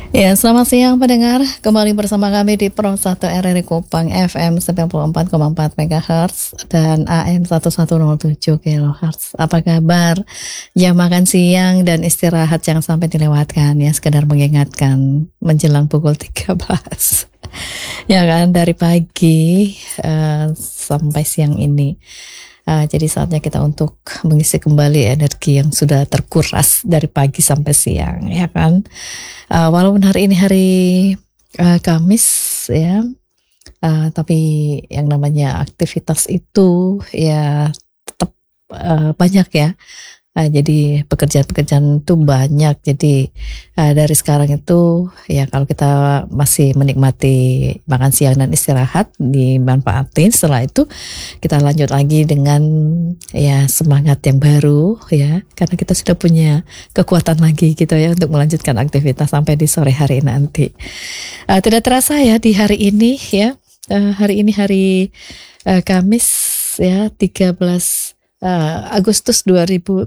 Ya, selamat siang pendengar. Kembali bersama kami di Pro 1 RRI Kupang FM 94,4 MHz dan AM 1107 kHz. Apa kabar? Jam makan siang dan istirahat jangan sampai dilewatkan ya. Sekedar mengingatkan menjelang pukul 13. Ya kan, dari pagi sampai siang ini. Jadi saatnya kita untuk mengisi kembali energi yang sudah terkuras dari pagi sampai siang, ya kan. Walaupun hari ini hari Kamis, ya, tapi yang namanya aktivitas itu ya tetap banyak ya. Jadi pekerjaan-pekerjaan itu banyak. Jadi dari sekarang itu ya kalau kita masih menikmati makan siang dan istirahat, dimanfaatin. Setelah itu kita lanjut lagi dengan ya semangat yang baru ya, karena kita sudah punya kekuatan lagi gitu ya untuk melanjutkan aktivitas sampai di sore hari nanti. Tidak terasa ya di hari ini ya, hari ini hari Kamis ya, 13 Agustus 2026.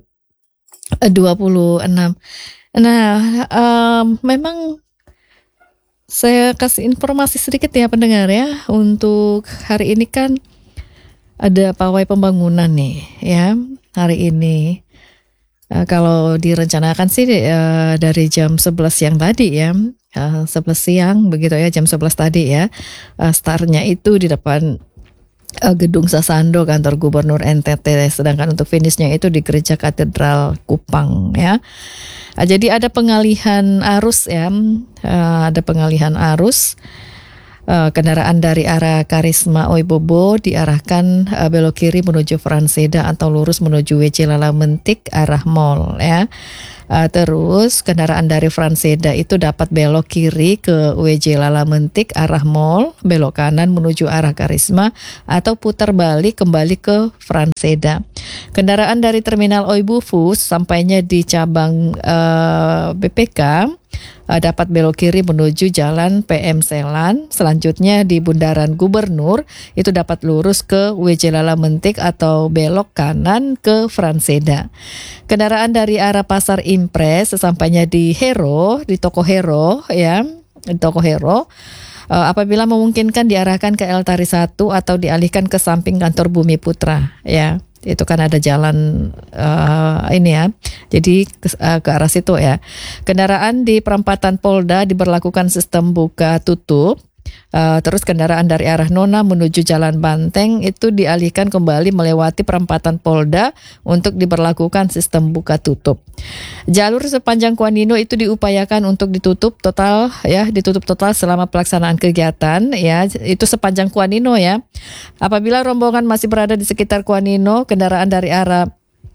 Nah, memang saya kasih informasi sedikit ya pendengar ya. Untuk hari ini kan ada pawai pembangunan nih ya hari ini. Kalau direncanakan sih dari jam 11 siang tadi ya, 11 siang begitu ya, jam 11 tadi ya. Startnya itu di depan Gedung Sasando kantor Gubernur NTT, sedangkan untuk finishnya itu di Gereja Katedral Kupang ya. Jadi ada pengalihan arus ya, ada pengalihan arus. Kendaraan dari arah Karisma Oibobo diarahkan belok kiri menuju Franseda atau lurus menuju WC Lala Mentik arah mall ya. Terus kendaraan dari Franseda itu dapat belok kiri ke WJ Lala Mentik arah mall, belok kanan menuju arah Karisma atau putar balik kembali ke Franseda. Kendaraan dari Terminal Oibufus sampainya di cabang BPK dapat belok kiri menuju Jalan PM Selan. Selanjutnya di Bundaran Gubernur itu dapat lurus ke WJ Lala Mentik atau belok kanan ke Franseda. Kendaraan dari arah Pasar Impres sesampainya di Hero, di Toko Hero ya, di Toko Hero. Apabila memungkinkan diarahkan ke El Tari 1 atau dialihkan ke samping kantor Bumi Putra ya. Itu kan ada jalan ini ya, jadi ke arah situ ya. Kendaraan di perempatan Polda diberlakukan sistem buka tutup. Terus kendaraan dari arah Nona menuju Jalan Banteng itu dialihkan kembali melewati perempatan Polda untuk diberlakukan sistem buka tutup. Jalur sepanjang Kuanino itu diupayakan untuk ditutup total selama pelaksanaan kegiatan ya, itu sepanjang Kuanino ya. Apabila rombongan masih berada di sekitar Kuanino, kendaraan dari arah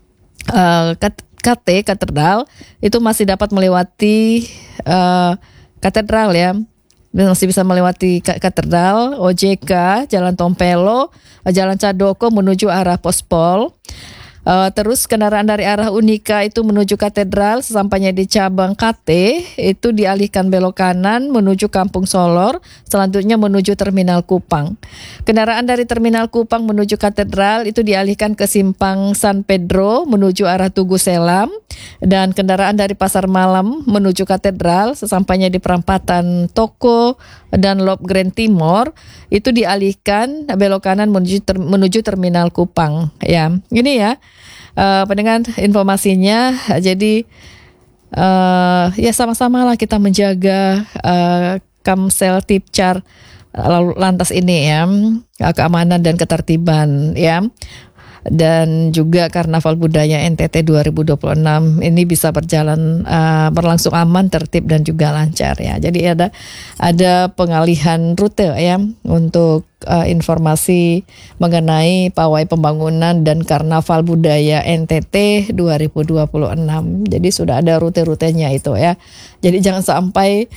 Katedral itu masih dapat melewati Katedral ya. Masih bisa melewati Katedral, OJK, Jalan Tompelo, Jalan Cadoko menuju arah Pospol. Terus kendaraan dari arah Unika itu menuju Katedral, sesampainya di cabang KT itu dialihkan belok kanan menuju Kampung Solor, selanjutnya menuju Terminal Kupang. Kendaraan dari Terminal Kupang menuju Katedral itu dialihkan ke Simpang San Pedro menuju arah Tugu Selam, dan kendaraan dari Pasar Malam menuju Katedral, sesampainya di perempatan Toko dan Lob Grand Timor itu dialihkan belok kanan menuju Terminal Kupang ya. Ini ya pendengar informasinya. Jadi ya sama-sama lah kita menjaga Kamsel Tipcar lalu lantas ini ya, keamanan dan ketertiban ya. Dan juga Karnaval Budaya NTT 2026 ini bisa berlangsung aman, tertib dan juga lancar ya. Jadi ada pengalihan rute ya untuk informasi mengenai pawai pembangunan dan Karnaval Budaya NTT 2026. Jadi sudah ada rute-rutenya itu ya. Jadi jangan sampai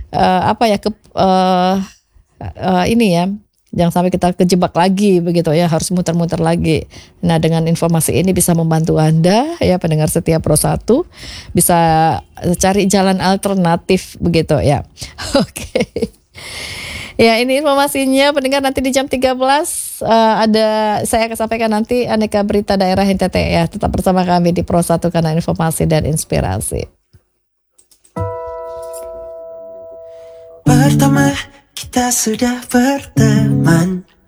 ini ya. Jangan sampai kita kejebak lagi begitu ya, harus muter-muter lagi. Nah, dengan informasi ini bisa membantu Anda ya pendengar setia Pro 1 bisa cari jalan alternatif begitu ya. Oke. Ya, ini informasinya pendengar. Nanti di jam 13 saya akan sampaikan nanti aneka berita daerah NTT ya. Tetap bersama kami di Pro 1 karena informasi dan inspirasi. pertama kita sudah berteman.